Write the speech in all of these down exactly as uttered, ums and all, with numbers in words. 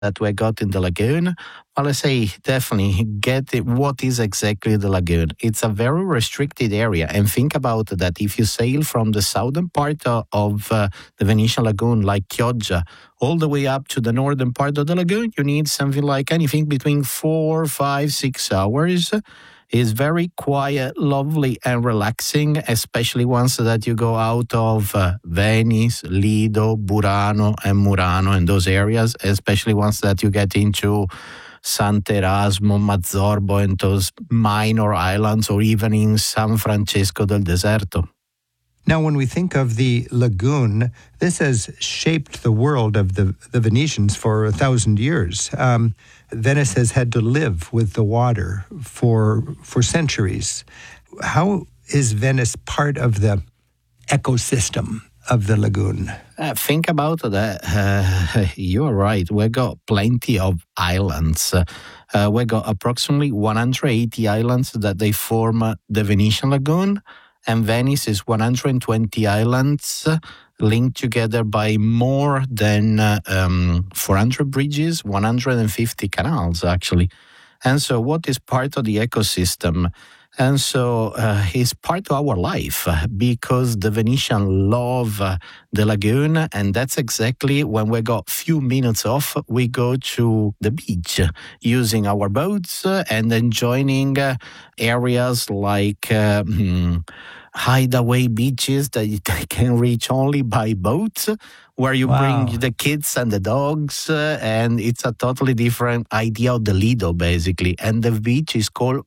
that we got in the lagoon? Well, I say definitely get it, what is exactly the lagoon. It's a very restricted area. And think about that. If you sail from the southern part of, of uh, the Venetian lagoon, like Chioggia, all the way up to the northern part of the lagoon, you need something like anything between four, five, six hours. It's very quiet, lovely, and relaxing, especially once that you go out of uh, Venice, Lido, Burano, and Murano, and those areas, especially once that you get into Sant'Erasmo, Mazzorbo, and those minor islands, or even in San Francesco del Deserto. Now, when we think of the lagoon, this has shaped the world of the, the Venetians for a thousand years. Um, Venice has had to live with the water for for centuries. How is Venice part of the ecosystem of the lagoon? Uh, think about that. Uh, you're right. We got plenty of islands. Uh, we got approximately one hundred eighty islands that they form uh, the Venetian lagoon. And Venice is one hundred twenty islands linked together by more than uh, um, four hundred bridges, one hundred fifty canals, actually. And so what is part of the ecosystem? And so uh, it's part of our life uh, because the Venetian love uh, the lagoon. And that's exactly when we got few minutes off, we go to the beach using our boats uh, and then joining uh, areas like uh, hmm, hideaway beaches that you can reach only by boat, where you Wow. bring the kids and the dogs, uh, and it's a totally different idea of the Lido, basically. And the beach is called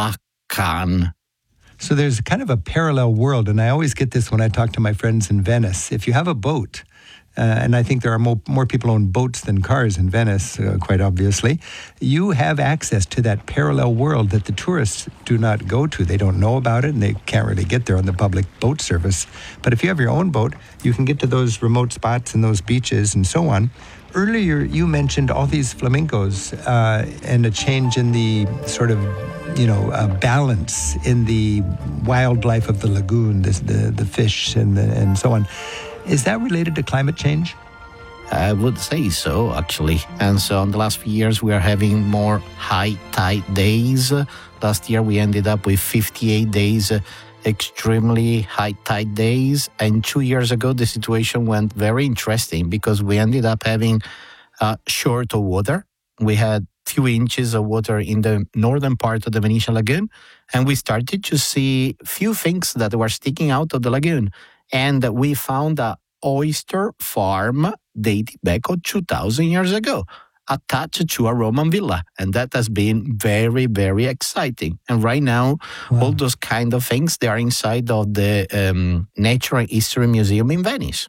Baccan. So there's kind of a parallel world, and I always get this when I talk to my friends in Venice. If you have a boat, uh, and I think there are more, more people own boats than cars in Venice, uh, quite obviously, you have access to that parallel world that the tourists do not go to. They don't know about it, and they can't really get there on the public boat service. But if you have your own boat, you can get to those remote spots and those beaches and so on. Earlier, you mentioned all these flamingos uh, and a change in the sort of, you know, uh, balance in the wildlife of the lagoon, this, the the fish and the, and so on. Is that related to climate change? I would say so, actually. And so in the last few years, we are having more high tide days. Last year, we ended up with fifty-eight days, uh, extremely high tide days. And two years ago, the situation went very interesting because we ended up having uh, short of water. We had few inches of water in the northern part of the Venetian lagoon, and we started to see few things that were sticking out of the lagoon. And we found a oyster farm dating back of two thousand years ago, attached to a Roman villa. And that has been very, very exciting. And right now, Wow. all those kind of things, they are inside of the um, Natural History Museum in Venice.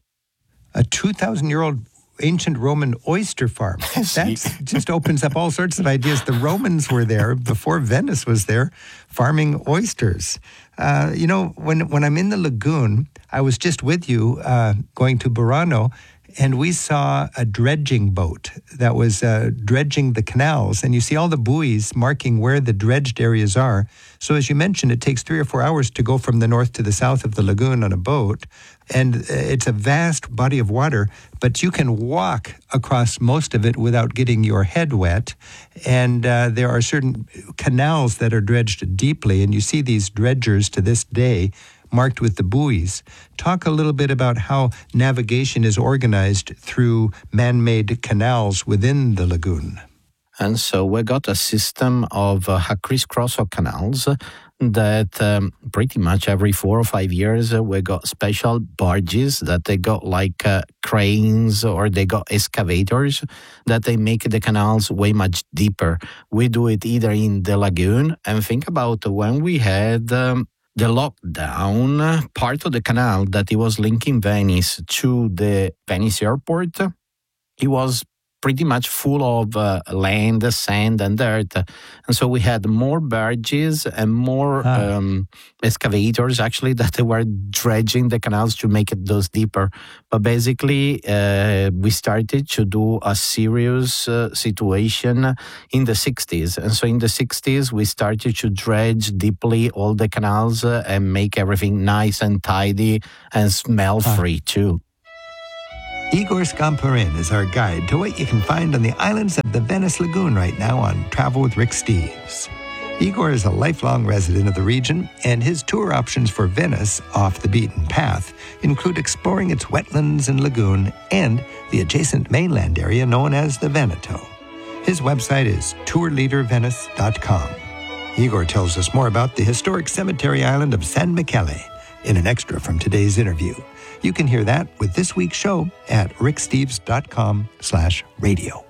A two thousand year old ancient Roman oyster farm. That just opens up all sorts of ideas. The Romans were there before Venice was there, farming oysters. Uh, you know, when when I'm in the lagoon, I was just with you uh, going to Burano, and we saw a dredging boat that was uh, dredging the canals, and you see all the buoys marking where the dredged areas are. So as you mentioned, it takes three or four hours to go from the north to the south of the lagoon on a boat, and it's a vast body of water, but you can walk across most of it without getting your head wet, and uh, there are certain canals that are dredged deeply, and you see these dredgers to this day marked with the buoys. Talk a little bit about how navigation is organized through man-made canals within the lagoon. And so we got a system of uh, a crisscross of canals that um, pretty much every four or five years uh, we got special barges that they got like uh, cranes, or they got excavators that they make the canals way much deeper. We do it either in the lagoon, and think about when we had um, the lockdown, part of the canal that it was linking Venice to the Venice airport, it was pretty much full of uh, land, sand, and dirt. And so we had more barges and more Ah. um, excavators, actually, that they were dredging the canals to make it those deeper. But basically, uh, we started to do a serious uh, situation in the sixties. And so in the sixties, we started to dredge deeply all the canals uh, and make everything nice and tidy and smell-free, too. Igor Skamperin is our guide to what you can find on the islands of the Venice Lagoon right now on Travel with Rick Steves. Igor is a lifelong resident of the region, and his tour options for Venice, off the beaten path, include exploring its wetlands and lagoon and the adjacent mainland area known as the Veneto. His website is tour leader venice dot com. Igor tells us more about the historic cemetery island of San Michele in an extra from today's interview. You can hear that with this week's show at ricksteves.com slash radio.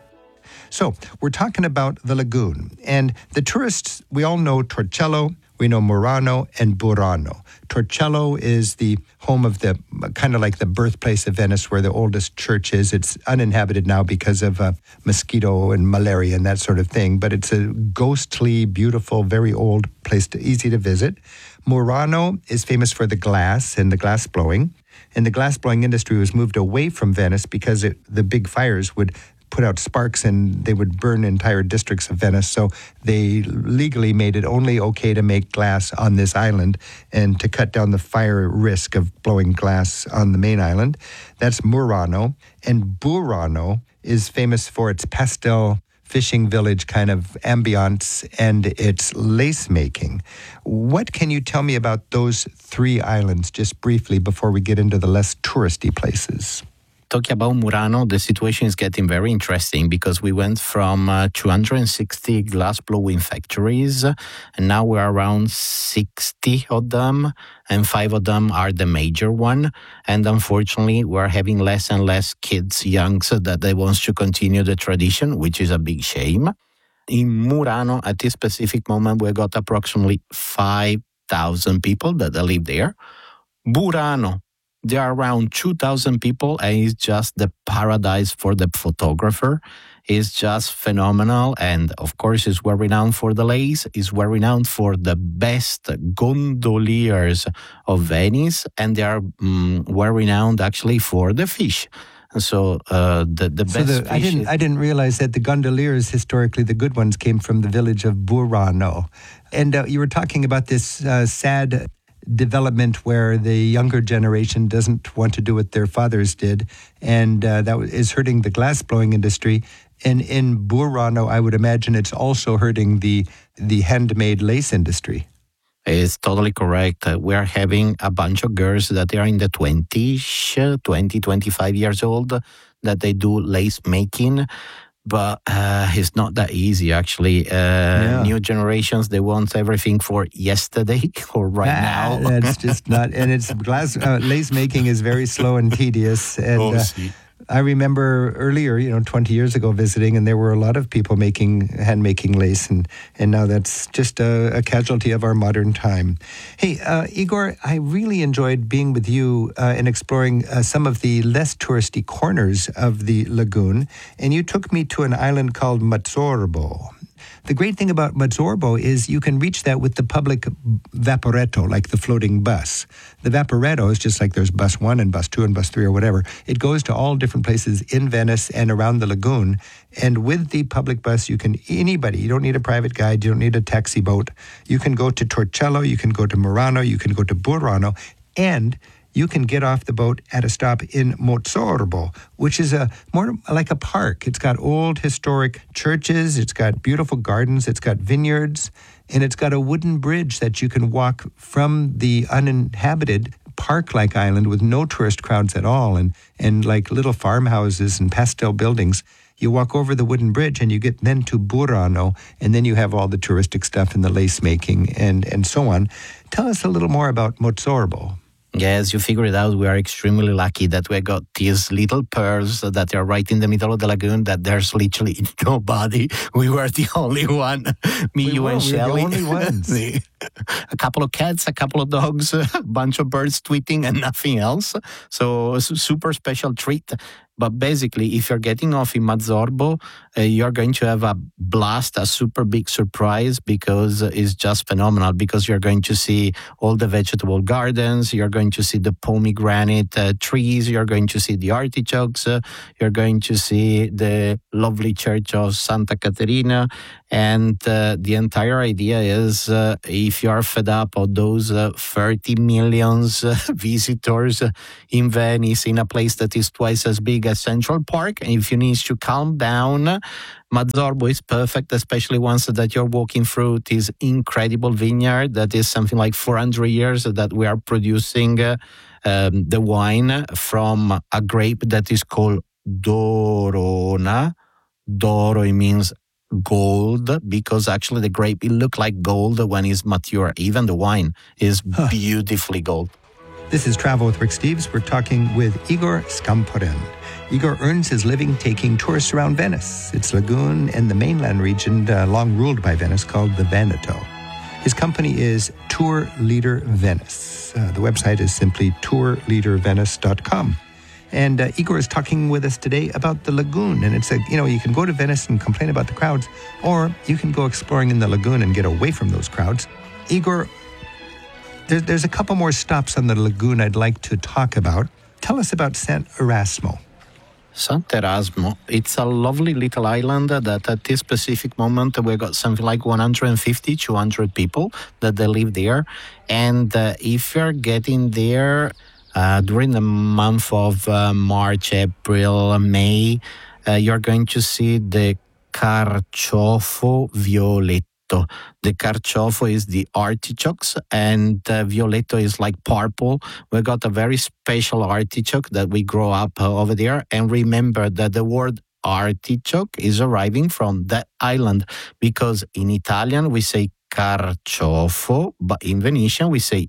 So we're talking about the lagoon. And the tourists, we all know Torcello, we know Murano, and Burano. Torcello is the home of the, kind of like the birthplace of Venice, where the oldest church is. It's uninhabited now because of uh, mosquito and malaria and that sort of thing. But it's a ghostly, beautiful, very old place, to, easy to visit. Murano is famous for the glass and the glass blowing. And the glass-blowing industry was moved away from Venice because it, the big fires would put out sparks and they would burn entire districts of Venice. So they legally made it only okay to make glass on this island and to cut down the fire risk of blowing glass on the main island. That's Murano. And Burano is famous for its pastel fishing village kind of ambiance and its lace making. What can you tell me about those three islands just briefly before we get into the less touristy places? Talking about Murano, the situation is getting very interesting because we went from uh, two hundred sixty glass blowing factories and now we're around sixty of them, and five of them are the major one. And unfortunately, we're having less and less kids, young, so that they want to continue the tradition, which is a big shame. In Murano, at this specific moment, we got approximately five thousand people that live there. Burano, there are around two thousand people, and it's just the paradise for the photographer. It's just phenomenal. And of course, it's well renowned for the lace. It's well renowned for the best gondoliers of Venice. And they are um, well renowned actually for the fish. So uh, the, the best so the, fish I didn't is, I didn't realize that the gondoliers, historically, the good ones, came from the village of Burano. And uh, you were talking about this uh, sad development where the younger generation doesn't want to do what their fathers did, and uh, that is hurting the glass-blowing industry. And in Burano, I would imagine it's also hurting the the handmade lace industry. It's totally correct. Uh, we are having a bunch of girls that are in the twenties, twenty, twenty-five years old, that they do lace making. But uh, it's not that easy, actually. Uh, yeah. New generations, they want everything for yesterday or right ah, now. That's just not, and it's glass, uh, lace making is very slow and tedious. And oh, uh, I remember earlier, you know, twenty years ago visiting, and there were a lot of people making, hand-making lace, and, and now that's just a, a casualty of our modern time. Hey, uh, Igor, I really enjoyed being with you uh, and exploring uh, some of the less touristy corners of the lagoon, and you took me to an island called Mazzorbo. The great thing about Mazzorbo is you can reach that with the public vaporetto, like the floating bus. The vaporetto is just like there's bus one and bus two and bus three or whatever. It goes to all different places in Venice and around the lagoon. And with the public bus, you can, anybody, you don't need a private guide, you don't need a taxi boat. You can go to Torcello, you can go to Murano, you can go to Burano, and you can get off the boat at a stop in Mazzorbo, which is a more like a park. It's got old historic churches, it's got beautiful gardens, it's got vineyards, and it's got a wooden bridge that you can walk from the uninhabited park-like island with no tourist crowds at all, and, and like little farmhouses and pastel buildings. You walk over the wooden bridge and you get then to Burano, and then you have all the touristic stuff and the lace making and, and so on. Tell us a little more about Mazzorbo. Yes, you figure it out. We are extremely lucky that we got these little pearls that are right in the middle of the lagoon, that there's literally nobody. We were the only one. Me, we you, were, and we Shelley. Were the only ones. A couple of cats, a couple of dogs, a bunch of birds tweeting, and nothing else. So, super special treat. But basically, if you're getting off in Mazzorbo, uh, you're going to have a blast, a super big surprise, because it's just phenomenal. Because you're going to see all the vegetable gardens, you're going to see the pomegranate uh, trees, you're going to see the artichokes, uh, you're going to see the lovely church of Santa Caterina. And uh, the entire idea is, uh, if you're fed up of those uh, thirty million uh, visitors uh, in Venice, in a place that is twice as big a Central Park. And if you need to calm down, Mazzorbo is perfect, especially once that you're walking through this incredible vineyard that is something like four hundred years that we are producing uh, um, the wine from a grape that is called Dorona. Doro means gold, because actually the grape, it look like gold when it's mature. Even the wine is huh. beautifully gold. This is Travel with Rick Steves. We're talking with Igor Scamporin. Igor earns his living taking tourists around Venice, its lagoon, and the mainland region uh, long ruled by Venice called the Veneto. His company is Tour Leader Venice. Uh, the website is simply tour leader venice dot com. And uh, Igor is talking with us today about the lagoon. And it's a, you know, you can go to Venice and complain about the crowds, or you can go exploring in the lagoon and get away from those crowds. Igor, there, there's a couple more stops on the lagoon I'd like to talk about. Tell us about Sant'Erasmo. Sant'Erasmo, it's a lovely little island that at this specific moment we've got something like one hundred fifty, two hundred people that they live there. And uh, if you're getting there Uh, during the month of uh, March, April, May, uh, you're going to see the Carciofo Violetto. The Carciofo is the artichokes, and uh, Violetto is like purple. We got a very special artichoke that we grow up uh, over there. And remember that the word artichoke is arriving from that island, because in Italian we say carciofo, but in Venetian we say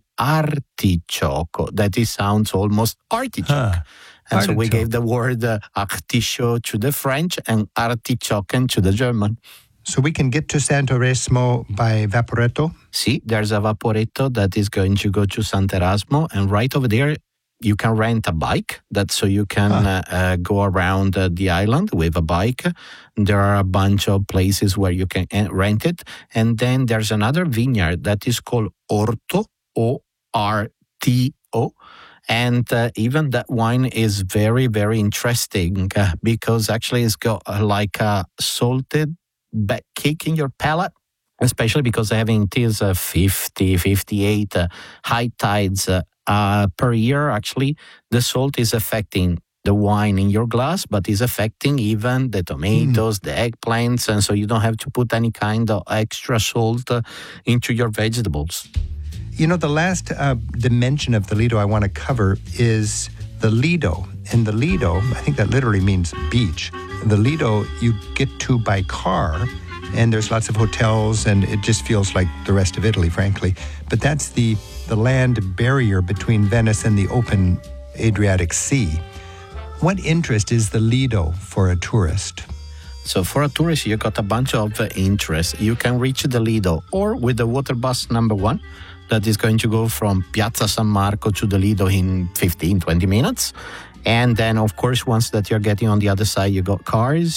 artichoco. That is, sounds almost artichoke. Huh. And artichoke. So we gave the word uh, artichaut to the French and artichoken to the German. So we can get to Sant'Erasmo by Vaporetto? See, there's a Vaporetto that is going to go to Sant'Erasmo, and right over there you can rent a bike, that so you can huh. uh, uh, go around uh, the island with a bike. There are a bunch of places where you can rent it. And then there's another vineyard that is called Orto, O R T O. And uh, even that wine is very, very interesting uh, because actually it's got uh, like a salted back kick in your palate, especially because having these uh, fifty, fifty-eight uh, high tides uh, Uh, per year. Actually, the salt is affecting the wine in your glass, but is affecting even the tomatoes, mm. the eggplants, and so you don't have to put any kind of extra salt uh, into your vegetables. You know, the last uh, dimension of the Lido I want to cover is the Lido. And the Lido, I think that literally means beach. The Lido you get to by car, and there's lots of hotels, and it just feels like the rest of Italy, frankly. But that's the the land barrier between Venice and the open Adriatic Sea. What interest is the Lido for a tourist? So for a tourist, you got a bunch of uh, interest. You can reach the Lido or with the water bus number one that is going to go from Piazza San Marco to the Lido in fifteen, twenty minutes. And then, of course, once that you're getting on the other side, you got cars.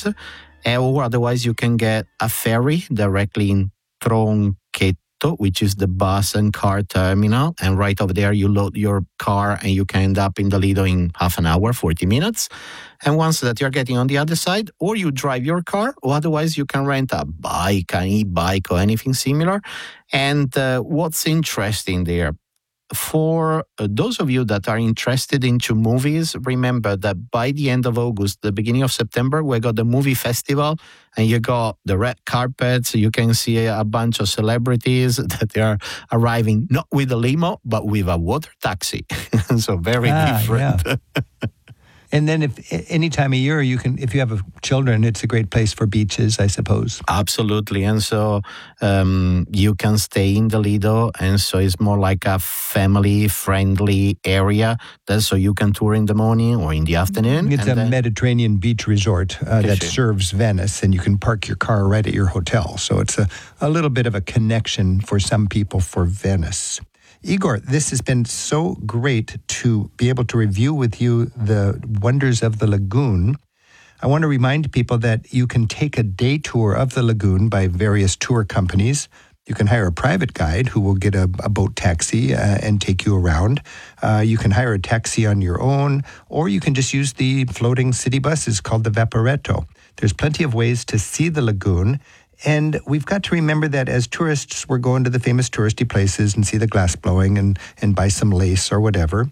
Or otherwise, you can get a ferry directly in Tronchetto, which is the bus and car terminal. And right over there, you load your car and you can end up in the Lido in half an hour, forty minutes. And once that you're getting on the other side, or you drive your car, or otherwise you can rent a bike, an e-bike or anything similar. And uh, what's interesting there, for those of you that are interested into movies, remember that by the end of August, the beginning of September, we got the movie festival, and you got the red carpets. You can see a bunch of celebrities that they are arriving not with a limo, but with a water taxi. So very ah, different. Yeah. And then if any time of year you can, if you have children, it's a great place for beaches, I suppose. Absolutely. And so um, you can stay in the Lido. And so it's more like a family-friendly area. That's so you can tour in the morning or in the afternoon. It's a then... Mediterranean beach resort uh, that sure. serves Venice, and you can park your car right at your hotel. So it's a, a little bit of a connection for some people for Venice. Igor, this has been so great to be able to review with you the wonders of the lagoon. I want to remind people that you can take a day tour of the lagoon by various tour companies. You can hire a private guide who will get a, a boat taxi uh, and take you around. Uh, you can hire a taxi on your own, or you can just use the floating city buses called the Vaporetto. There's plenty of ways to see the lagoon. And we've got to remember that as tourists, we're going to the famous touristy places and see the glass blowing and, and buy some lace or whatever.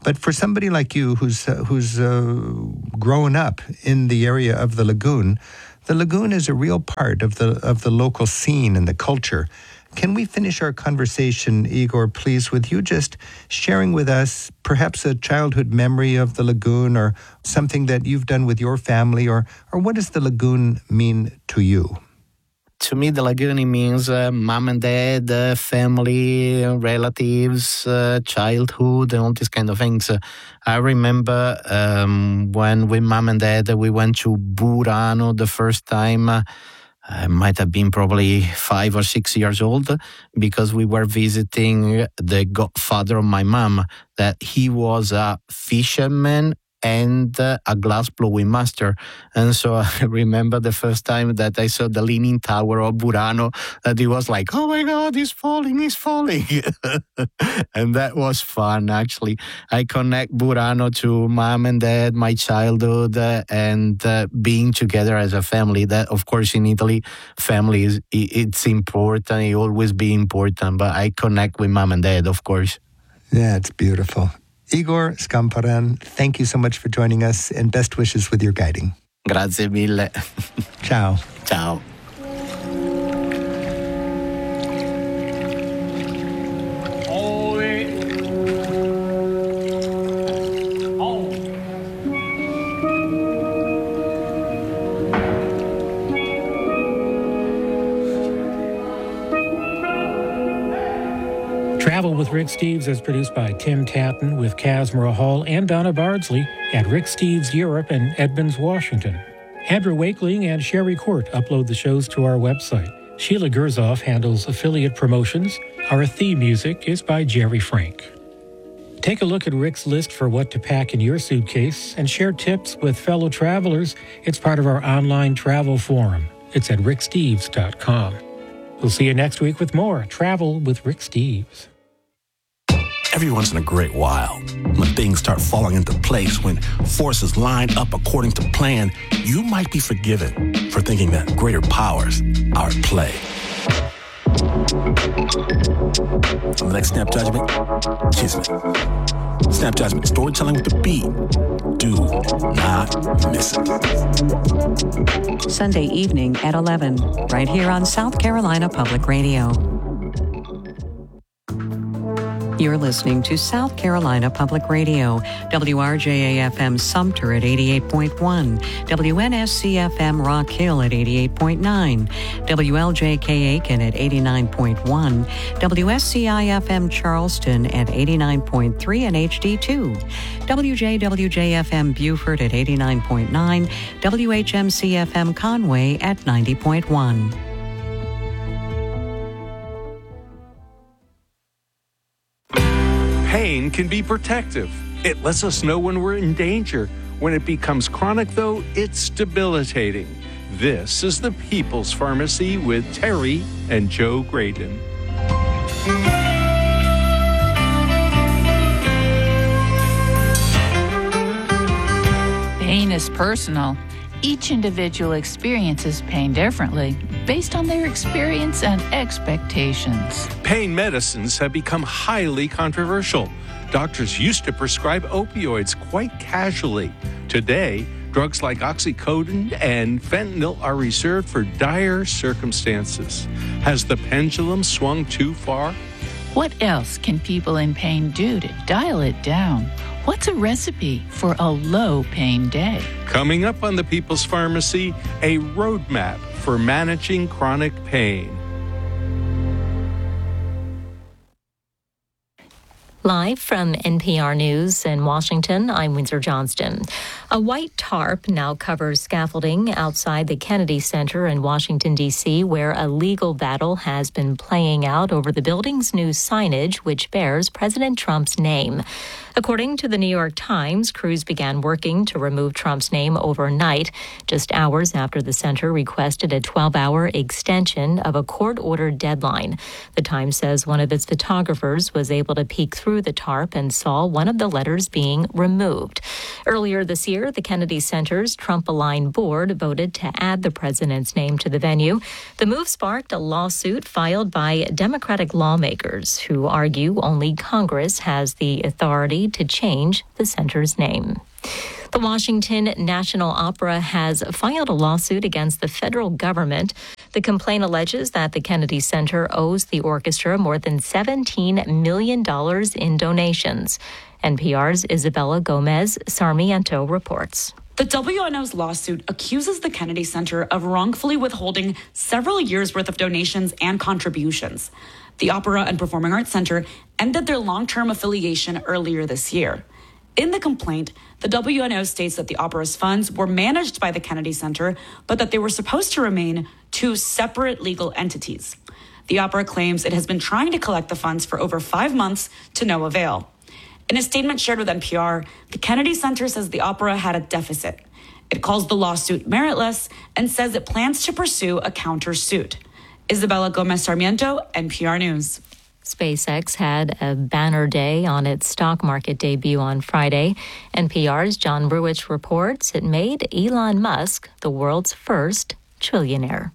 But for somebody like you who's uh, who's uh, grown up in the area of the lagoon, the lagoon is a real part of the of the local scene and the culture. Can we finish our conversation, Igor, please, with you just sharing with us perhaps a childhood memory of the lagoon or something that you've done with your family, or or what does the lagoon mean to you? To me, the lagoon means uh, mom and dad, uh, family, relatives, uh, childhood, and all these kind of things. Uh, I remember um, when with mom and dad, we went to Burano the first time. Uh, I might have been probably five or six years old because we were visiting the godfather of my mom, that he was a fisherman and uh, a glass blowing master. And so I remember the first time that I saw the Leaning Tower of Burano, that it was like, oh my God, he's falling, he's falling. And that was fun, actually. I connect Burano to mom and dad, my childhood, uh, and uh, being together as a family. That, of course, in Italy, family is it's important, it always be important, but I connect with mom and dad, of course. Yeah, it's beautiful. Igor Scamparan, thank you so much for joining us, and best wishes with your guiding. Grazie mille. Ciao. Ciao. Travel with Rick Steves is produced by Tim Tatton with Kazmira Hall and Donna Bardsley at Rick Steves Europe in Edmonds, Washington. Andrew Wakeling and Sherry Court upload the shows to our website. Sheila Gerzoff handles affiliate promotions. Our theme music is by Jerry Frank. Take a look at Rick's list for what to pack in your suitcase and share tips with fellow travelers. It's part of our online travel forum. It's at rick steves dot com. We'll see you next week with more Travel with Rick Steves. Every once in a great while, when things start falling into place, when forces line up according to plan, you might be forgiven for thinking that greater powers are at play. On the next Snap Judgment, Kismet. Snap Judgment, storytelling with the beat. Do not miss it. Sunday evening at eleven, right here on South Carolina Public Radio. You're listening to South Carolina Public Radio, W R J A F M Sumter at eighty-eight point one, W N S C F M Rock Hill at eighty-eight point nine, W L J K Aiken at eighty-nine point one, W S C I F M Charleston at eighty-nine point three and H D two, W J W J F M Beaufort at eighty-nine point nine, W H M C F M Conway at ninety point one. Pain can be protective. It lets us know when we're in danger. When it becomes chronic, though, it's debilitating. This is the People's Pharmacy with Terry and Joe Graydon. Pain is personal. Each individual experiences pain differently based on their experience and expectations. Pain medicines have become highly controversial. Doctors used to prescribe opioids quite casually. Today, drugs like oxycodone and fentanyl are reserved for dire circumstances. Has the pendulum swung too far? What else can people in pain do to dial it down? What's a recipe for a low-pain day? Coming up on the People's Pharmacy, a roadmap for managing chronic pain. Live from N P R News in Washington, I'm Windsor Johnston. A white tarp now covers scaffolding outside the Kennedy Center in Washington, D C, where a legal battle has been playing out over the building's new signage, which bears President Trump's name. According to the New York Times, crews began working to remove Trump's name overnight, just hours after the center requested a twelve-hour extension of a court-ordered deadline. The Times says one of its photographers was able to peek through the tarp and saw one of the letters being removed. Earlier this year, the Kennedy Center's Trump-aligned board voted to add the president's name to the venue. The move sparked a lawsuit filed by Democratic lawmakers who argue only Congress has the authority agreed to change the center's name. The Washington National Opera has filed a lawsuit against the federal government. The complaint alleges that the Kennedy Center owes the orchestra more than seventeen million dollars in donations. N P R's Isabella Gomez Sarmiento reports. The W N O's lawsuit accuses the Kennedy Center of wrongfully withholding several years' worth of donations and contributions. The Opera and Performing Arts Center ended their long-term affiliation earlier this year. In the complaint, the W N O states that the opera's funds were managed by the Kennedy Center, but that they were supposed to remain two separate legal entities. The opera claims it has been trying to collect the funds for over five months to no avail. In a statement shared with N P R, the Kennedy Center says the opera had a deficit. It calls the lawsuit meritless and says it plans to pursue a countersuit. Isabella Gomez Sarmiento, N P R News. SpaceX had a banner day on its stock market debut on Friday. N P R's John Ruwitch reports it made Elon Musk the world's first trillionaire.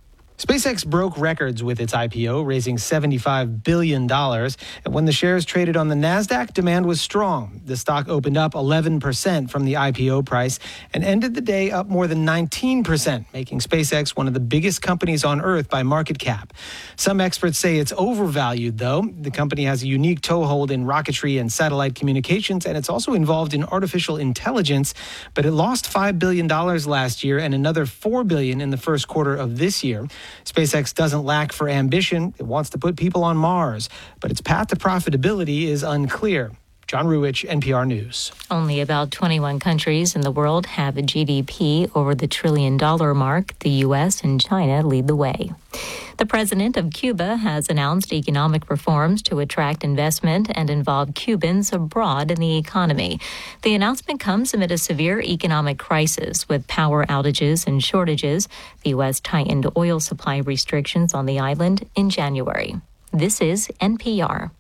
SpaceX broke records with its I P O, raising seventy-five billion dollars. And when the shares traded on the NASDAQ, demand was strong. The stock opened up eleven percent from the I P O price and ended the day up more than nineteen percent, making SpaceX one of the biggest companies on Earth by market cap. Some experts say it's overvalued, though. The company has a unique toehold in rocketry and satellite communications, and it's also involved in artificial intelligence. But it lost five billion dollars last year and another four billion dollars in the first quarter of this year. SpaceX doesn't lack for ambition. It wants to put people on Mars, but its path to profitability is unclear. John Ruwitch, N P R News. Only about twenty-one countries in the world have a G D P over the trillion dollar mark. The U S and China lead the way. The president of Cuba has announced economic reforms to attract investment and involve Cubans abroad in the economy. The announcement comes amid a severe economic crisis with power outages and shortages. The U S tightened oil supply restrictions on the island in January. This is N P R.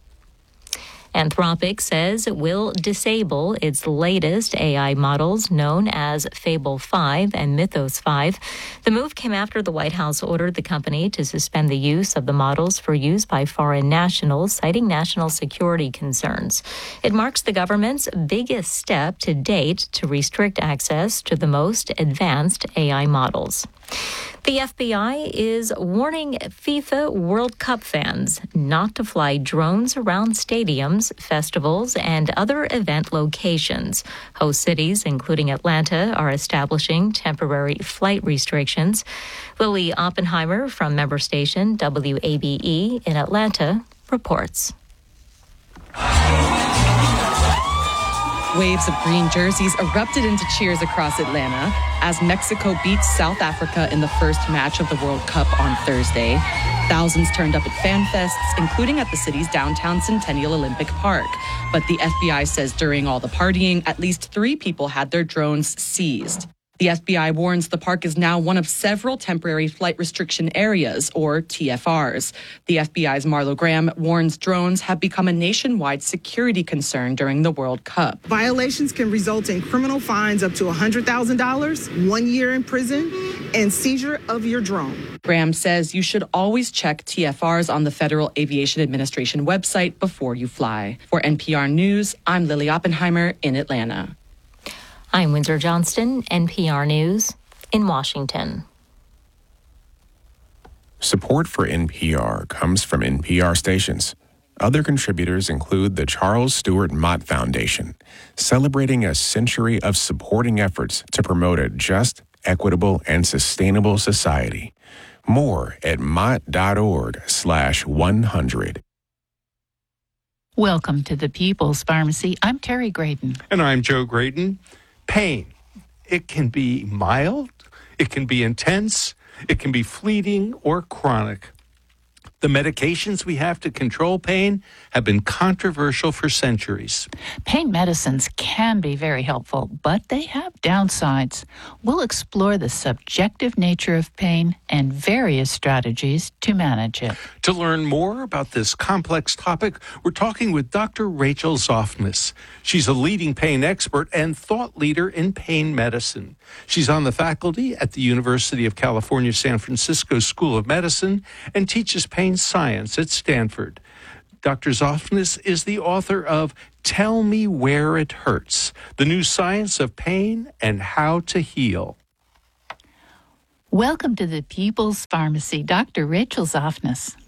Anthropic says it will disable its latest A I models known as Fable five and Mythos five. The move came after the White House ordered the company to suspend the use of the models for use by foreign nationals, citing national security concerns. It marks the government's biggest step to date to restrict access to the most advanced A I models. The F B I is warning FIFA World Cup fans not to fly drones around stadiums, festivals, and other event locations. Host cities, including Atlanta, are establishing temporary flight restrictions. Lily Oppenheimer from member station W A B E in Atlanta reports. Waves of green jerseys erupted into cheers across Atlanta as Mexico beat South Africa in the first match of the World Cup on Thursday. Thousands turned up at fan fests, including at the city's downtown Centennial Olympic Park. But the F B I says during all the partying, at least three people had their drones seized. The F B I warns the park is now one of several temporary flight restriction areas, or T F Rs. The F B I's Marlo Graham warns drones have become a nationwide security concern during the World Cup. Violations can result in criminal fines up to one hundred thousand dollars, one year in prison, and seizure of your drone. Graham says you should always check T F Rs on the Federal Aviation Administration website before you fly. For N P R News, I'm Lily Oppenheimer in Atlanta. I'm Windsor Johnston, N P R News in Washington. Support for N P R comes from N P R stations. Other contributors include the Charles Stewart Mott Foundation, celebrating a century of supporting efforts to promote a just, equitable, and sustainable society. More at mott.org slash 100. Welcome to the People's Pharmacy. I'm Terry Graydon. And I'm Joe Graydon. Pain. It can be mild, it can be intense, it can be fleeting or chronic. The medications we have to control pain have been controversial for centuries. Pain medicines can be very helpful, but they have downsides. We'll explore the subjective nature of pain and various strategies to manage it. To learn more about this complex topic, we're talking with Doctor Rachel Zoffness. She's a leading pain expert and thought leader in pain medicine. She's on the faculty at the University of California, San Francisco School of Medicine and teaches pain science at Stanford. Doctor Zoffness is the author of Tell Me Where It Hurts, the new science of pain and how to heal. Welcome to the People's Pharmacy, Doctor Rachel Zoffness.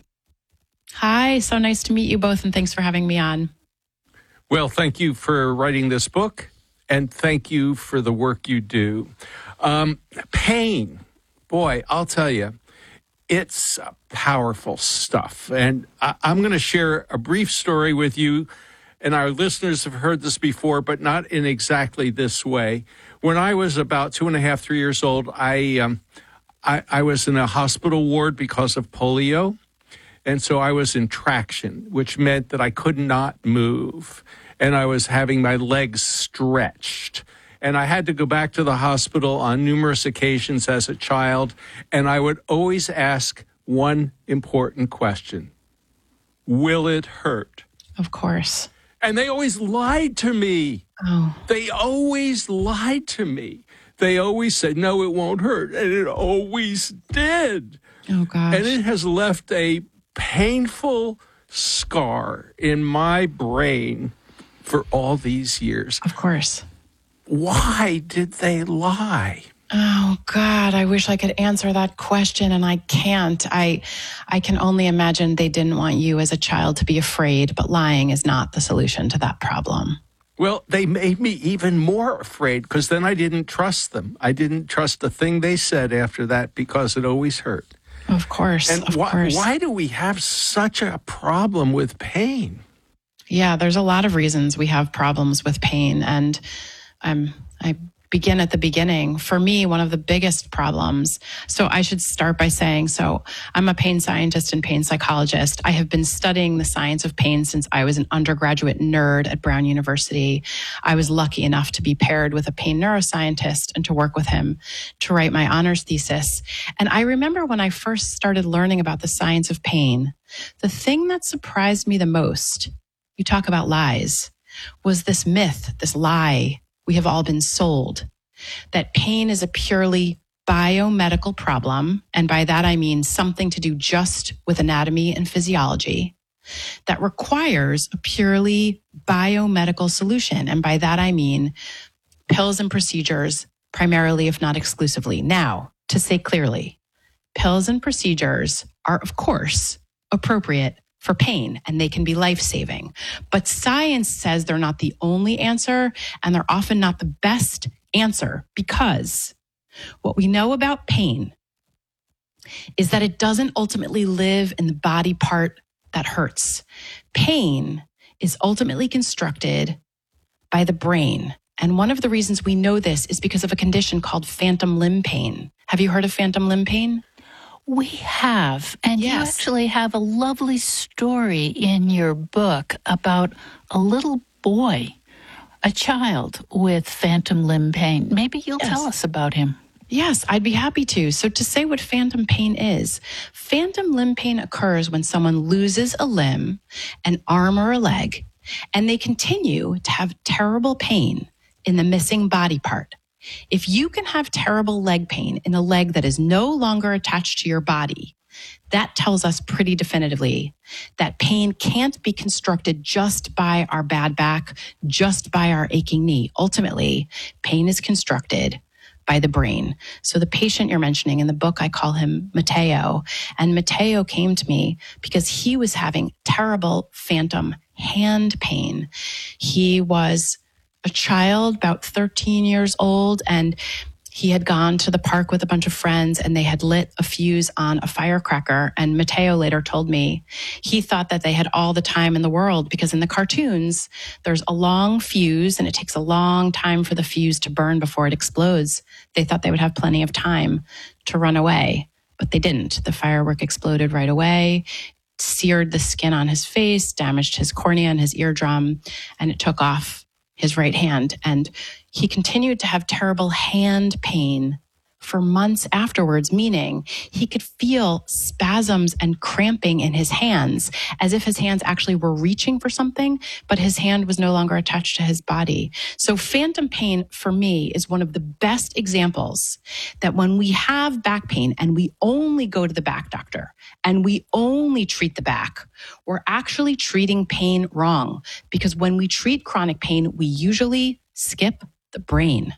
Hi, so nice to meet you both, and thanks for having me on. Well, thank you for writing this book, and thank you for the work you do. Um, pain, boy, I'll tell you, it's powerful stuff. And I, I'm going to share a brief story with you, and our listeners have heard this before, but not in exactly this way. When I was about two and a half, three years old, I, um, I, I was in a hospital ward because of polio. And so I was in traction, which meant that I could not move. And I was having my legs stretched. And I had to go back to the hospital on numerous occasions as a child. And I would always ask one important question. Will it hurt? Of course. And they always lied to me. Oh. They always lied to me. They always said, no, it won't hurt. And it always did. Oh, gosh. And it has left a painful scar in my brain for all these years. Of course. Why did they lie? Oh, God, I wish I could answer that question, and I can't. I I can only imagine they didn't want you as a child to be afraid, but lying is not the solution to that problem. Well, they made me even more afraid because then I didn't trust them. I didn't trust the thing they said after that because it always hurt. Of course, and of wh- course. Why do we have such a problem with pain? Yeah, there's a lot of reasons we have problems with pain. And um, I begin at the beginning. For me, one of the biggest problems, so I should start by saying, so I'm a pain scientist and pain psychologist. I have been studying the science of pain since I was an undergraduate nerd at Brown University. I was lucky enough to be paired with a pain neuroscientist and to work with him to write my honors thesis. And I remember when I first started learning about the science of pain, the thing that surprised me the most, you talk about lies, was this myth, this lie we have all been sold, that pain is a purely biomedical problem. And by that, I mean something to do just with anatomy and physiology that requires a purely biomedical solution. And by that, I mean pills and procedures, primarily, if not exclusively. Now, to say clearly, pills and procedures are, of course, appropriate for pain, and they can be life-saving. But science says they're not the only answer, and they're often not the best answer, because what we know about pain is that it doesn't ultimately live in the body part that hurts. Pain is ultimately constructed by the brain. And one of the reasons we know this is because of a condition called phantom limb pain. Have you heard of phantom limb pain? We have, and yes. You actually have a lovely story in your book about a little boy, a child with phantom limb pain. Maybe you'll yes. tell us about him. Yes, I'd be happy to. So to say what phantom pain is, phantom limb pain occurs when someone loses a limb, an arm or a leg, and they continue to have terrible pain in the missing body part. If you can have terrible leg pain in a leg that is no longer attached to your body, that tells us pretty definitively that pain can't be constructed just by our bad back, just by our aching knee. Ultimately, pain is constructed by the brain. So the patient you're mentioning in the book, I call him Mateo. And Mateo came to me because he was having terrible phantom hand pain. He was a child, about thirteen years old, and he had gone to the park with a bunch of friends and they had lit a fuse on a firecracker. And Mateo later told me he thought that they had all the time in the world because in the cartoons, there's a long fuse and it takes a long time for the fuse to burn before it explodes. They thought they would have plenty of time to run away, but they didn't. The firework exploded right away, seared the skin on his face, damaged his cornea and his eardrum, and it took off his right hand. And he continued to have terrible hand pain for months afterwards, meaning he could feel spasms and cramping in his hands as if his hands actually were reaching for something, but his hand was no longer attached to his body. So phantom pain for me is one of the best examples that when we have back pain and we only go to the back doctor and we only treat the back, we're actually treating pain wrong, because when we treat chronic pain, we usually skip the brain.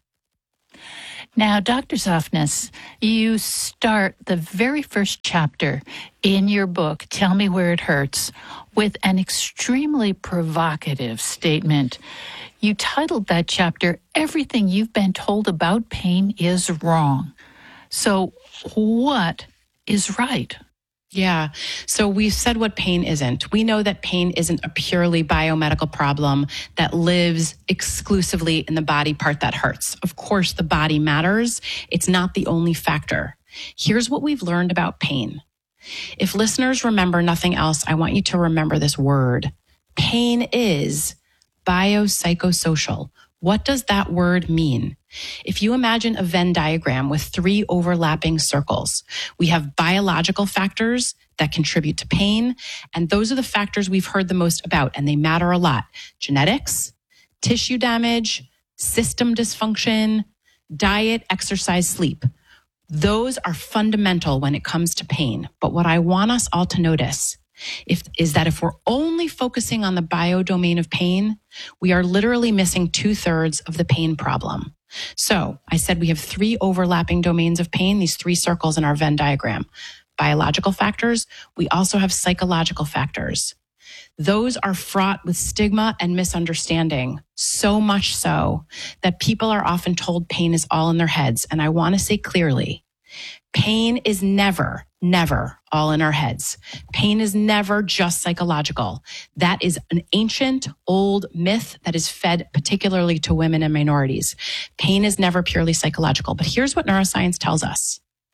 Now, Doctor Softness, you start the very first chapter in your book, Tell Me Where It Hurts, with an extremely provocative statement. You titled that chapter, Everything You've Been Told About Pain is Wrong. So what is right? Yeah. So we've said what pain isn't. We know that pain isn't a purely biomedical problem that lives exclusively in the body part that hurts. Of course, the body matters. It's not the only factor. Here's what we've learned about pain. If listeners remember nothing else, I want you to remember this word. Pain is biopsychosocial. What does that word mean? If you imagine a Venn diagram with three overlapping circles, we have biological factors that contribute to pain, and those are the factors we've heard the most about, and they matter a lot. Genetics, tissue damage, system dysfunction, diet, exercise, sleep. Those are fundamental when it comes to pain. But what I want us all to notice If, is that if we're only focusing on the biodomain of pain, we are literally missing two-thirds of the pain problem. So I said we have three overlapping domains of pain, these three circles in our Venn diagram. Biological factors. We also have psychological factors. Those are fraught with stigma and misunderstanding, so much so that people are often told pain is all in their heads. And I want to say clearly, pain is never, never all in our heads. Pain is never just psychological. That is an ancient, old myth that is fed particularly to women and minorities. Pain is never purely psychological. But here's what neuroscience tells us.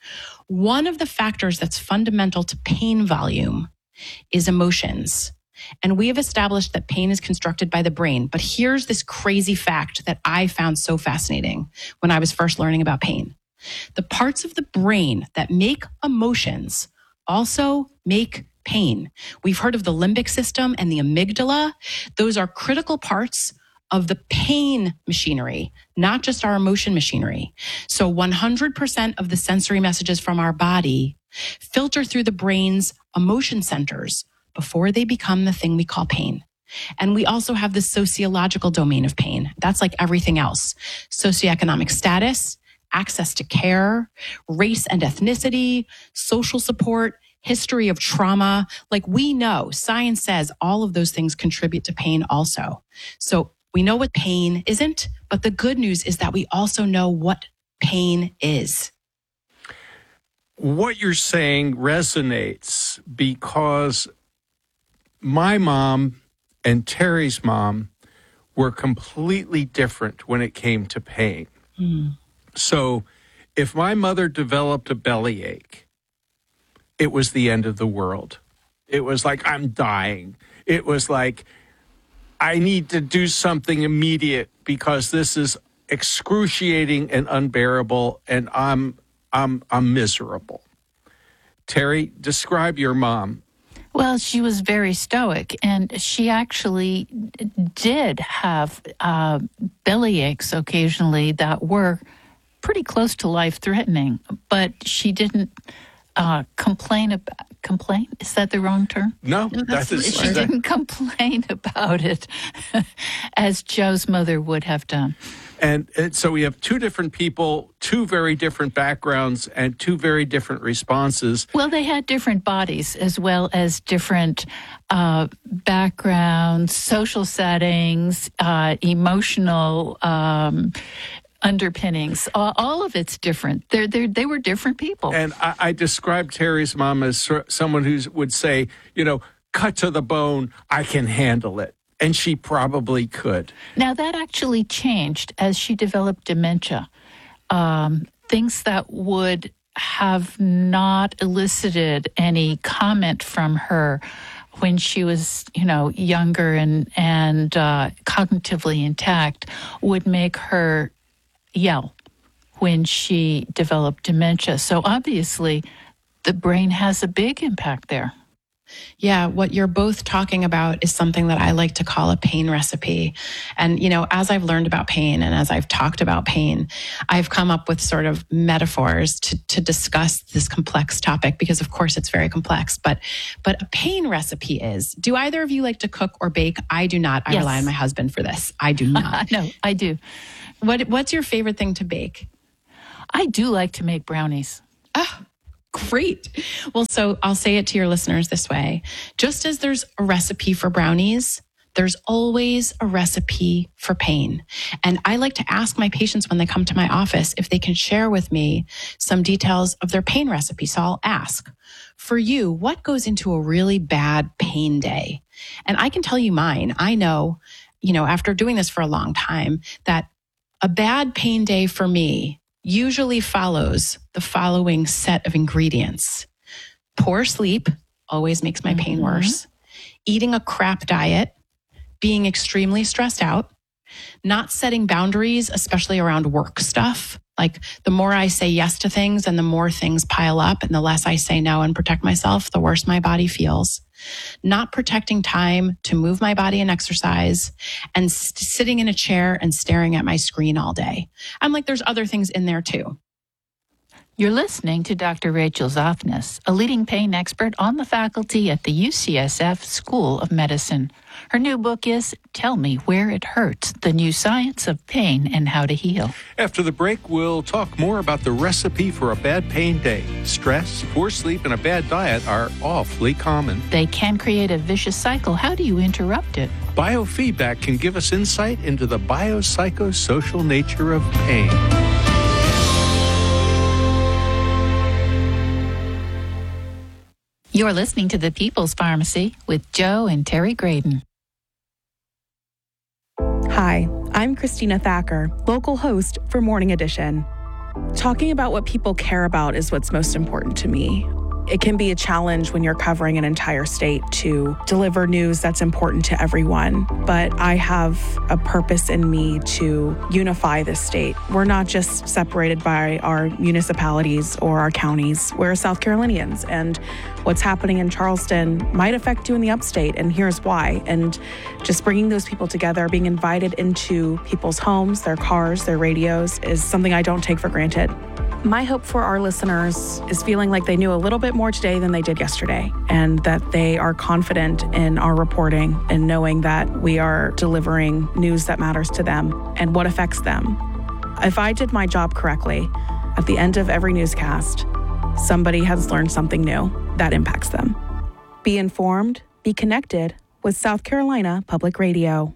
One of the factors that's fundamental to pain volume is emotions. And we have established that pain is constructed by the brain. But here's this crazy fact that I found so fascinating when I was first learning about pain. The parts of the brain that make emotions also make pain. We've heard of the limbic system and the amygdala. Those are critical parts of the pain machinery, not just our emotion machinery. So one hundred percent of the sensory messages from our body filter through the brain's emotion centers before they become the thing we call pain. And we also have the sociological domain of pain. That's like everything else. Socioeconomic status, access to care, race and ethnicity, social support, history of trauma. Like we know, science says all of those things contribute to pain also. So we know what pain isn't, but the good news is that we also know what pain is. What you're saying resonates because my mom and Terry's mom were completely different when it came to pain. Mm. So if my mother developed a bellyache, it was the end of the world. It was like, I'm dying. It was like, I need to do something immediate because this is excruciating and unbearable, and I'm I'm I'm miserable. Terry, describe your mom. Well, she was very stoic, and she actually did have uh, belly aches occasionally that were pretty close to life-threatening, but she didn't uh, complain about. Complain? Is that the wrong term? No, no that's that's she didn't complain about it as Joe's mother would have done. And, and so we have two different people, two very different backgrounds, and two very different responses. Well, they had different bodies as well as different uh, backgrounds, social settings, uh, emotional um, underpinnings. All, all of it's different. They're, they're, they were different people. And I, I described Terry's mom as someone who would say, you know, cut to the bone, I can handle it. And she probably could. Now, that actually changed as she developed dementia. Um, things that would have not elicited any comment from her when she was, you know, younger and, and uh, cognitively intact would make her yell, when she developed dementia. So obviously, the brain has a big impact there. Yeah, what you're both talking about is something that I like to call a pain recipe. And, you know, as I've learned about pain and as I've talked about pain, I've come up with sort of metaphors to, to discuss this complex topic because, of course, it's very complex. But but a pain recipe is, do either of you like to cook or bake? I do not. I Yes. rely on my husband for this. I do not. No, I do. What What's your favorite thing to bake? I do like to make brownies. Oh, great. Well, so I'll say it to your listeners this way. Just as there's a recipe for brownies, there's always a recipe for pain. And I like to ask my patients when they come to my office if they can share with me some details of their pain recipe. So I'll ask, for you, what goes into a really bad pain day? And I can tell you mine. I know, you know, after doing this for a long time, that a bad pain day for me usually follows the following set of ingredients. Poor sleep always makes my pain Mm-hmm. worse. Eating a crap diet, being extremely stressed out, not setting boundaries, especially around work stuff. Like the more I say yes to things and the more things pile up and the less I say no and protect myself, the worse my body feels. Not protecting time to move my body and exercise, and st- sitting in a chair and staring at my screen all day. I'm like, there's other things in there too. You're listening to Doctor Rachel Zoffness, a leading pain expert on the faculty at the U C S F School of Medicine. Her new book is Tell Me Where It Hurts, The New Science of Pain and How to Heal. After the break, we'll talk more about the recipe for a bad pain day. Stress, poor sleep, and a bad diet are awfully common. They can create a vicious cycle. How do you interrupt it? Biofeedback can give us insight into the biopsychosocial nature of pain. You're listening to The People's Pharmacy with Joe and Terry Graydon. Hi, I'm Christina Thacker, local host for Morning Edition. Talking about what people care about is what's most important to me. It can be a challenge when you're covering an entire state to deliver news that's important to everyone, but I have a purpose in me to unify this state. We're not just separated by our municipalities or our counties. We're South Carolinians, and what's happening in Charleston might affect you in the upstate, and here's why. And just bringing those people together, being invited into people's homes, their cars, their radios, is something I don't take for granted. My hope for our listeners is feeling like they knew a little bit more today than they did yesterday, and that they are confident in our reporting and knowing that we are delivering news that matters to them and what affects them. If I did my job correctly, at the end of every newscast, somebody has learned something new that impacts them. Be informed, be connected with South Carolina Public Radio.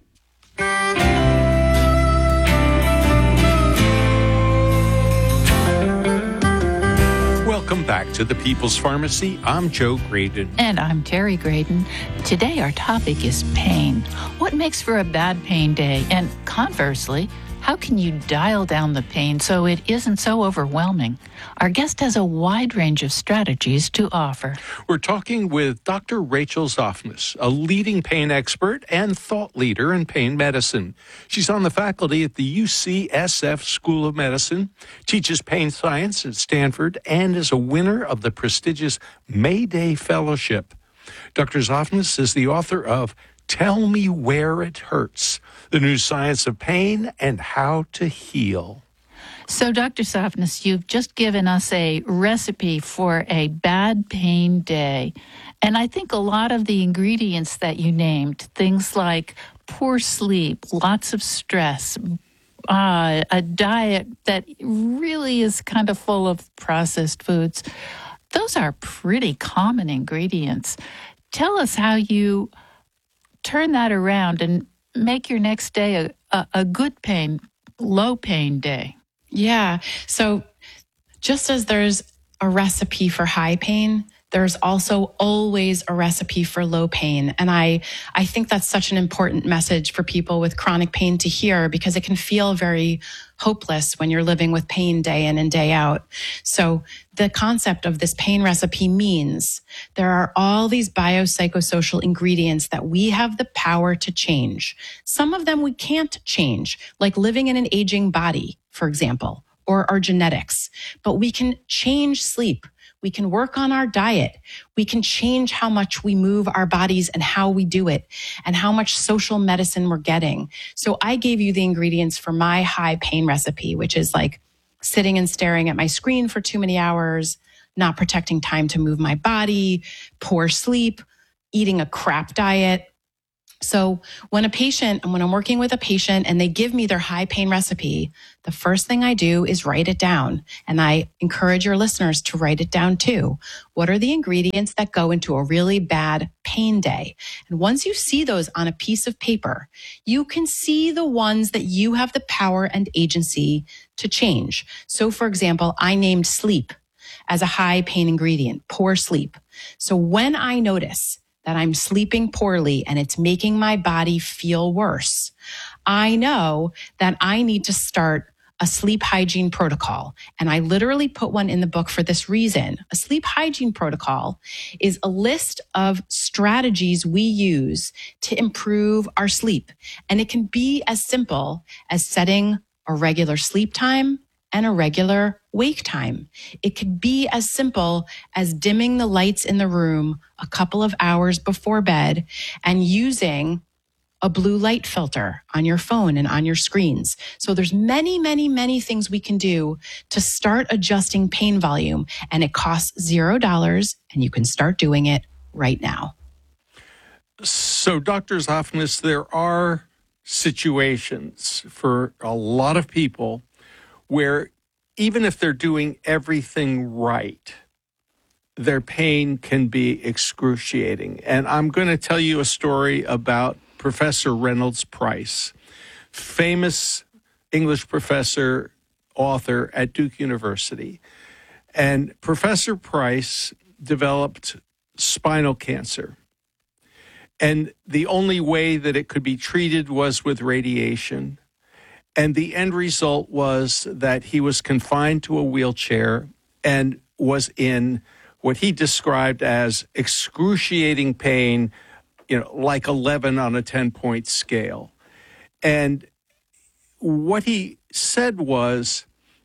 Welcome back to the People's Pharmacy. I'm Joe Graydon. And I'm Terry Graydon. Today our topic is pain. What makes for a bad pain day? And conversely, how can you dial down the pain so it isn't so overwhelming? Our guest has a wide range of strategies to offer. We're talking with Doctor Rachel Zoffness, a leading pain expert and thought leader in pain medicine. She's on the faculty at the U C S F School of Medicine, teaches pain science at Stanford, and is a winner of the prestigious Mayday Fellowship. Doctor Zoffness is the author of Tell Me Where It Hurts, The New Science of Pain and How to Heal. So, Doctor Zoffness, you've just given us a recipe for a bad pain day. And I think a lot of the ingredients that you named, things like poor sleep, lots of stress, uh, a diet that really is kind of full of processed foods, those are pretty common ingredients. Tell us how you turn that around and make your next day a, a, a good pain, low pain day. Yeah. So just as there's a recipe for high pain, there's also always a recipe for low pain. And I, I think that's such an important message for people with chronic pain to hear, because it can feel very hopeless when you're living with pain day in and day out. So the concept of this pain recipe means there are all these biopsychosocial ingredients that we have the power to change. Some of them we can't change, like living in an aging body, for example, or our genetics, but we can change sleep. We can work on our diet. We can change how much we move our bodies and how we do it and how much social medicine we're getting. So I gave you the ingredients for my high pain recipe, which is like sitting and staring at my screen for too many hours, not protecting time to move my body, poor sleep, eating a crap diet. So when a patient, and when I'm working with a patient and they give me their high pain recipe, the first thing I do is write it down. And I encourage your listeners to write it down too. What are the ingredients that go into a really bad pain day? And once you see those on a piece of paper, you can see the ones that you have the power and agency to change. So for example, I named sleep as a high pain ingredient, poor sleep. So when I notice that I'm sleeping poorly and it's making my body feel worse, I know that I need to start a sleep hygiene protocol. And I literally put one in the book for this reason. A sleep hygiene protocol is a list of strategies we use to improve our sleep. And it can be as simple as setting a regular sleep time and a regular wake time. It could be as simple as dimming the lights in the room a couple of hours before bed and using a blue light filter on your phone and on your screens. So there's many, many, many things we can do to start adjusting pain volume, and it costs zero dollars, and you can start doing it right now. So, Doctor Zafnis, there are situations for a lot of people where even if they're doing everything right, their pain can be excruciating. And I'm going to tell you a story about Professor Reynolds Price, famous English professor, author at Duke University. And Professor Price developed spinal cancer. And the only way that it could be treated was with radiation. And the end result was that he was confined to a wheelchair and was in what he described as excruciating pain, you know, like eleven on a ten-point scale. And what he said was,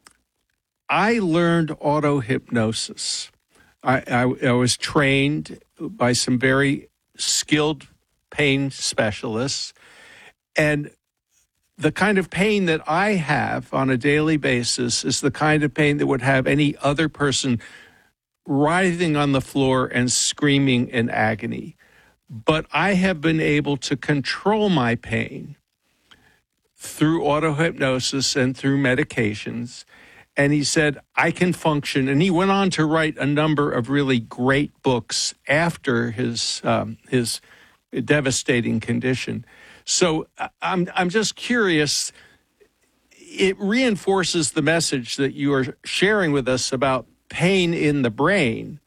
I learned auto-hypnosis. I, I, I was trained by some very skilled pain specialists, and the kind of pain that I have on a daily basis is the kind of pain that would have any other person writhing on the floor and screaming in agony. But I have been able to control my pain through auto-hypnosis and through medications. And he said, I can function. And he went on to write a number of really great books after his um, his devastating condition. So I'm I'm just curious, it reinforces the message that you are sharing with us about pain in the brain.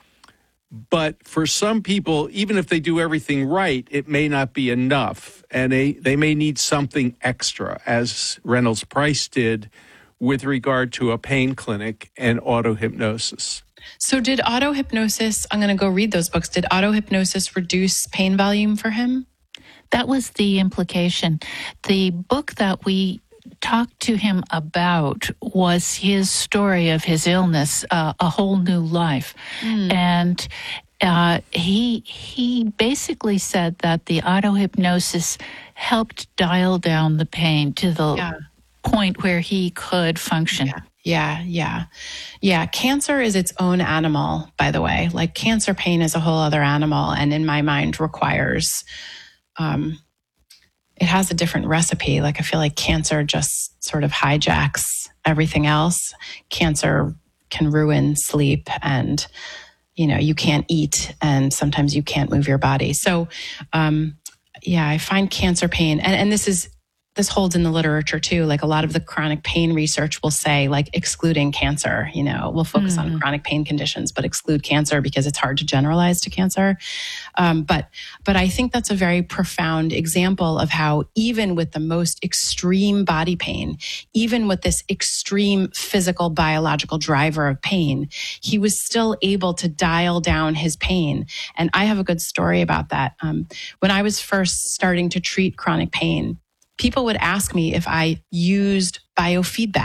But for some people, even if they do everything right, it may not be enough. And they, they may need something extra, as Reynolds Price did with regard to a pain clinic and auto-hypnosis. So did auto-hypnosis, I'm going to go read those books, did auto-hypnosis reduce pain volume for him? That was the implication. The book that we talked to him about was his story of his illness, uh, A Whole New Life. Mm. And uh, he he basically said that the auto-hypnosis helped dial down the pain to the yeah. point where he could function. Yeah. Yeah, yeah. Yeah, cancer is its own animal, by the way. Like cancer pain is a whole other animal, and in my mind requires... Um, it has a different recipe. Like I feel like cancer just sort of hijacks everything else. Cancer can ruin sleep, and, you know, you can't eat, and sometimes you can't move your body. So, um, yeah, I find cancer pain, and, and this is, this holds in the literature too. Like a lot of the chronic pain research will say, like, excluding cancer, you know, we'll focus mm. on chronic pain conditions, but exclude cancer because it's hard to generalize to cancer. Um, but, but I think that's a very profound example of how even with the most extreme body pain, even with this extreme physical biological driver of pain, he was still able to dial down his pain. And I have a good story about that. Um, when I was first starting to treat chronic pain, people would ask me if I used biofeedback.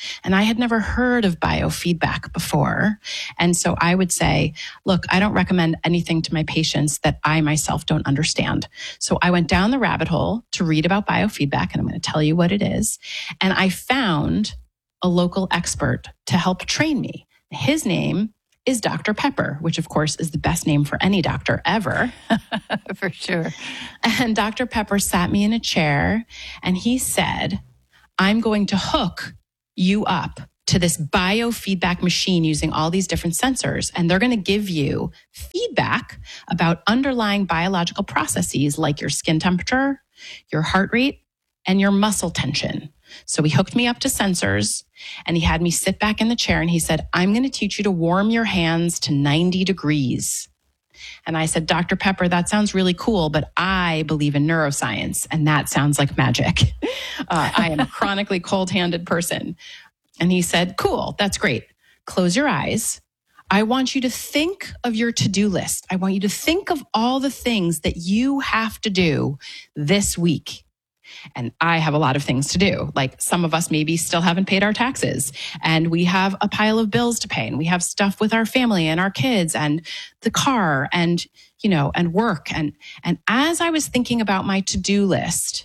And I had never heard of biofeedback before. And so I would say, look, I don't recommend anything to my patients that I myself don't understand. So I went down the rabbit hole to read about biofeedback, and I'm going to tell you what it is. And I found a local expert to help train me. His name is Doctor Pepper, which of course is the best name for any doctor ever. For sure. And Doctor Pepper sat me in a chair and he said, I'm going to hook you up to this biofeedback machine using all these different sensors, and they're going to give you feedback about underlying biological processes like your skin temperature, your heart rate, and your muscle tension. So he hooked me up to sensors and he had me sit back in the chair and he said, I'm going to teach you to warm your hands to ninety degrees. And I said, Doctor Pepper, that sounds really cool, but I believe in neuroscience and that sounds like magic. Uh, I am a chronically cold-handed person. And he said, cool, that's great. Close your eyes. I want you to think of your to-do list. I want you to think of all the things that you have to do this week. And I have a lot of things to do. Like some of us maybe still haven't paid our taxes and we have a pile of bills to pay and we have stuff with our family and our kids and the car and, you know, and work. And, and as I was thinking about my to-do list,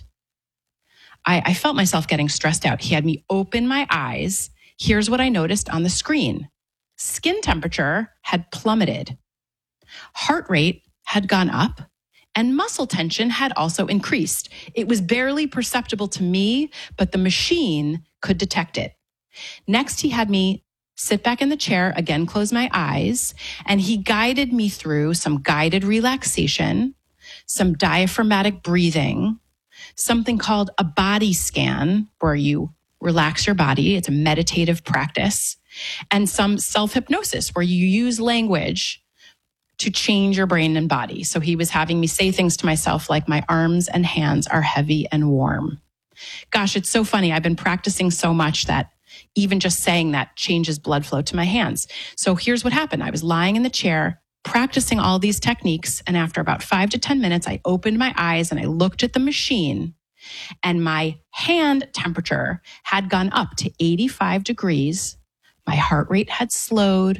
I, I felt myself getting stressed out. He had me open my eyes. Here's what I noticed on the screen. Skin temperature had plummeted. Heart rate had gone up. And muscle tension had also increased. It was barely perceptible to me, but the machine could detect it. Next, he had me sit back in the chair, again, close my eyes, and he guided me through some guided relaxation, some diaphragmatic breathing, something called a body scan, where you relax your body. It's a meditative practice, and some self-hypnosis, where you use language to change your brain and body. So he was having me say things to myself like, my arms and hands are heavy and warm. Gosh, it's so funny. I've been practicing so much that even just saying that changes blood flow to my hands. So here's what happened. I was lying in the chair, practicing all these techniques. And after about five to ten minutes, I opened my eyes and I looked at the machine, and my hand temperature had gone up to eighty-five degrees. My heart rate had slowed.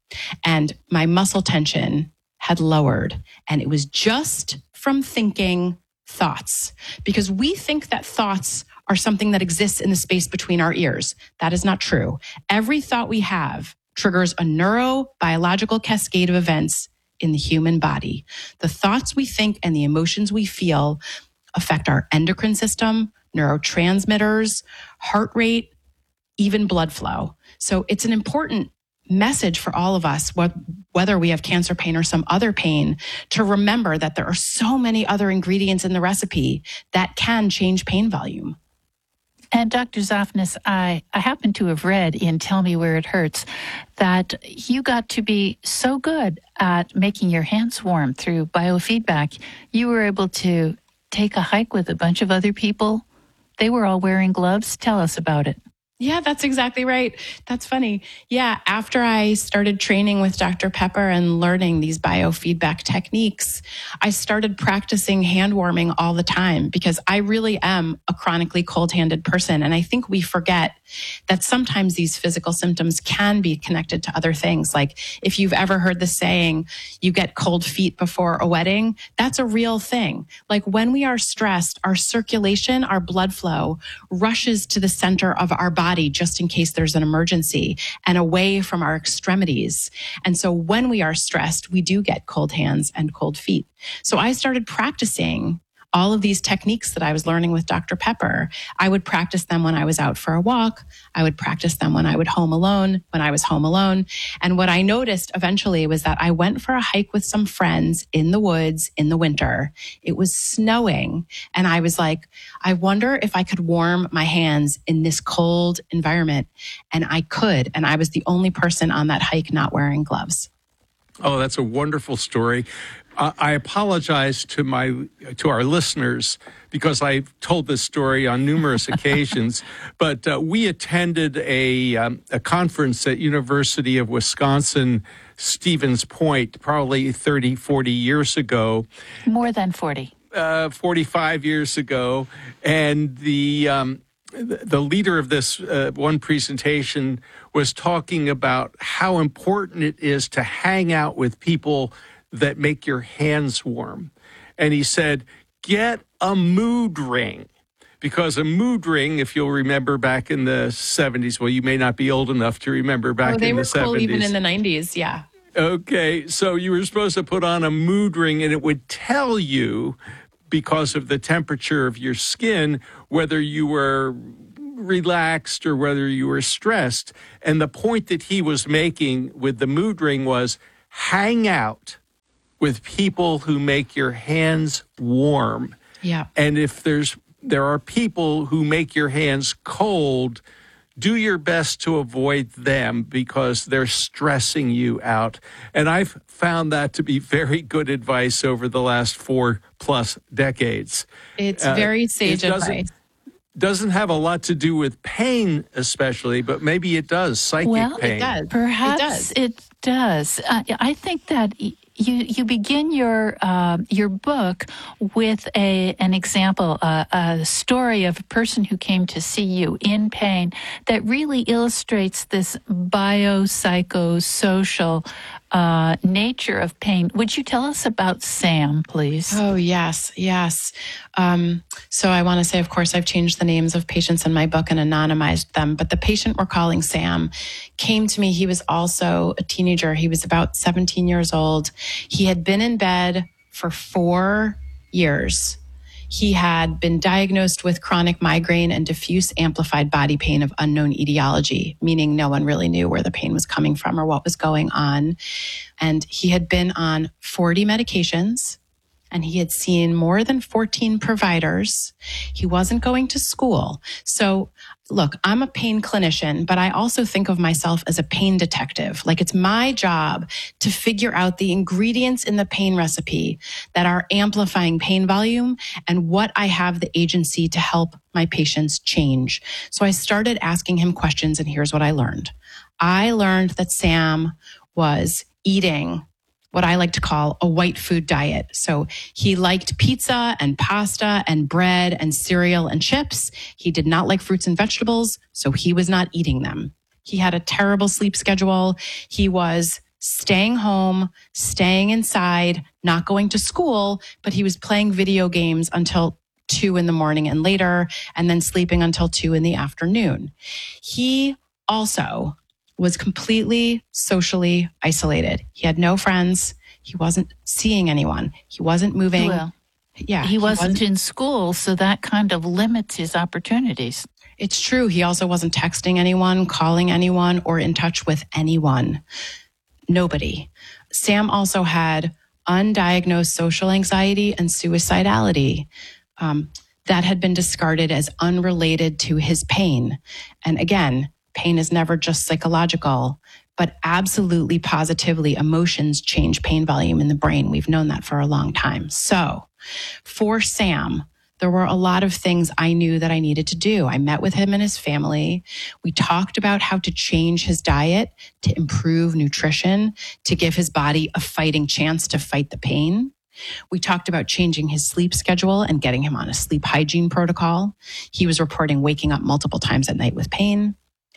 And my muscle tension had lowered. And it was just from thinking thoughts. Because we think that thoughts are something that exists in the space between our ears. That is not true. Every thought we have triggers a neurobiological cascade of events in the human body. The thoughts we think and the emotions we feel affect our endocrine system, neurotransmitters, heart rate, even blood flow. So it's an important message for all of us, whether we have cancer pain or some other pain, to remember that there are so many other ingredients in the recipe that can change pain volume. And Doctor Zoffness, I, I happen to have read in Tell Me Where It Hurts that you got to be so good at making your hands warm through biofeedback, you were able to take a hike with a bunch of other people. They were all wearing gloves. Tell us about it. Yeah, that's exactly right. That's funny. Yeah, after I started training with Doctor Pepper and learning these biofeedback techniques, I started practicing hand warming all the time because I really am a chronically cold-handed person. And I think we forget that sometimes these physical symptoms can be connected to other things. Like if you've ever heard the saying, you get cold feet before a wedding, that's a real thing. Like when we are stressed, our circulation, our blood flow rushes to the center of our body just in case there's an emergency and away from our extremities. And so when we are stressed, we do get cold hands and cold feet. So I started practicing all of these techniques that I was learning with Doctor Pepper. I would practice them when I was out for a walk. I would practice them when I would home alone, when I was home alone. And what I noticed eventually was that I went for a hike with some friends in the woods in the winter. It was snowing. And I was like, I wonder if I could warm my hands in this cold environment. And I could. And I was the only person on that hike not wearing gloves. Oh, that's a wonderful story. Uh, I apologize to my to our listeners because I've told this story on numerous occasions, but uh, we attended a um, a conference at University of Wisconsin, Stevens Point, probably thirty, forty years ago. More than forty. Uh, forty-five years ago. And the um, the leader of this uh, one presentation was talking about how important it is to hang out with people that make your hands warm. And he said, get a mood ring. Because a mood ring, if you'll remember back in the seventies, well, you may not be old enough to remember back oh, they in were the seventies. Cool even in the nineties, yeah. Okay, so you were supposed to put on a mood ring and it would tell you, because of the temperature of your skin, whether you were relaxed or whether you were stressed. And the point that he was making with the mood ring was hang out with people who make your hands warm. Yeah. And if there's there are people who make your hands cold, do your best to avoid them because they're stressing you out. And I've found that to be very good advice over the last four plus decades. It's uh, very sage it advice. Doesn't have a lot to do with pain, especially, but maybe it does. Psychic well, pain. Well, it does. Perhaps it does. It does. Uh, I think that y- you you begin your uh, your book with a an example, uh, a story of a person who came to see you in pain that really illustrates this biopsychosocial uh, nature of pain. Would you tell us about Sam, please? Oh, yes, yes. Um, so I want to say, of course, I've changed the names of patients in my book and anonymized them. But the patient we're calling Sam came to me. He was also a teenager. He was about seventeen years old. He had been in bed for four years. He had been diagnosed with chronic migraine and diffuse amplified body pain of unknown etiology, meaning no one really knew where the pain was coming from or what was going on. And he had been on forty medications, and he had seen more than fourteen providers. He wasn't going to school. So look, I'm a pain clinician, but I also think of myself as a pain detective. Like it's my job to figure out the ingredients in the pain recipe that are amplifying pain volume and what I have the agency to help my patients change. So I started asking him questions, and here's what I learned. I learned that Sam was eating what I like to call a white food diet. So he liked pizza and pasta and bread and cereal and chips. He did not like fruits and vegetables, so he was not eating them. He had a terrible sleep schedule. He was staying home, staying inside, not going to school, but he was playing video games until two in the morning and later, and then sleeping until two in the afternoon. He also was completely socially isolated. He had no friends. He wasn't seeing anyone. He wasn't moving. Well, yeah, he, he wasn't, wasn't in school, so that kind of limits his opportunities. It's true. He also wasn't texting anyone, calling anyone, or in touch with anyone. Nobody. Sam also had undiagnosed social anxiety and suicidality um, that had been discarded as unrelated to his pain. And again, pain is never just psychological, but absolutely positively emotions change pain volume in the brain. We've known that for a long time. So for Sam, there were a lot of things I knew that I needed to do. I met with him and his family. We talked about how to change his diet to improve nutrition, to give his body a fighting chance to fight the pain. We talked about changing his sleep schedule and getting him on a sleep hygiene protocol. He was reporting waking up multiple times at night with pain.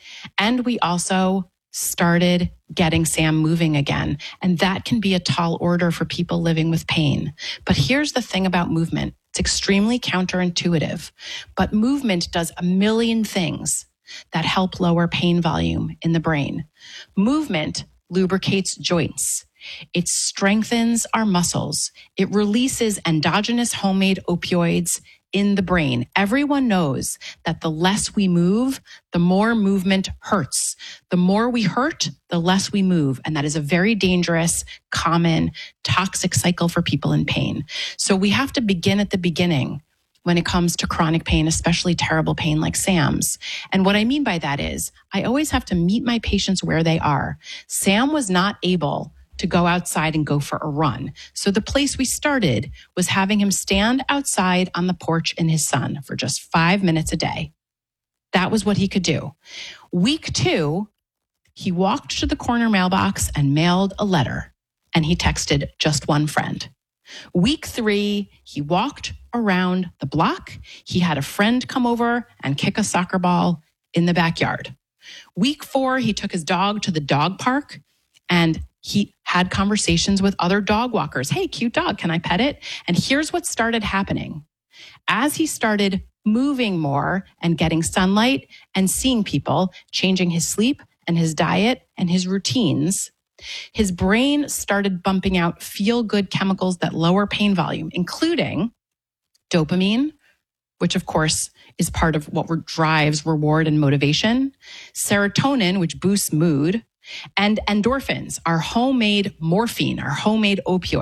And we also started getting Sam moving again. And that can be a tall order for people living with pain. But here's the thing about movement. It's extremely counterintuitive, but movement does a million things that help lower pain volume in the brain. Movement lubricates joints. It strengthens our muscles. It releases endogenous homemade opioids in the brain. Everyone knows that the less we move, the more movement hurts. The more we hurt, the less we move. And that is a very dangerous, common, toxic cycle for people in pain. So we have to begin at the beginning when it comes to chronic pain, especially terrible pain like Sam's. And what I mean by that is I always have to meet my patients where they are. Sam was not able to go outside and go for a run. So the place we started was having him stand outside on the porch in his sun for just five minutes a day. That was what he could do. Week two, he walked to the corner mailbox and mailed a letter, and he texted just one friend. Week three, he walked around the block. He had a friend come over and kick a soccer ball in the backyard. Week four, he took his dog to the dog park and he had conversations with other dog walkers. Hey, cute dog, can I pet it? And here's what started happening. As he started moving more and getting sunlight and seeing people, changing his sleep and his diet and his routines, his brain started bumping out feel-good chemicals that lower pain volume, including dopamine, which of course is part of what drives reward and motivation, serotonin, which boosts mood, and endorphins, our homemade morphine, our homemade opioid.